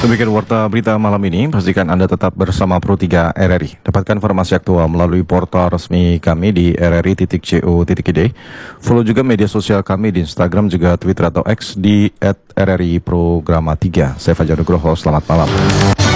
Demikian warta berita malam ini. Pastikan Anda tetap bersama Pro3 RRI. Dapatkan informasi aktual melalui portal resmi kami di rri.co.id. Follow juga media sosial kami di Instagram juga Twitter atau X di @RRI Programa 3. Saya Fajar Nugroho, selamat malam.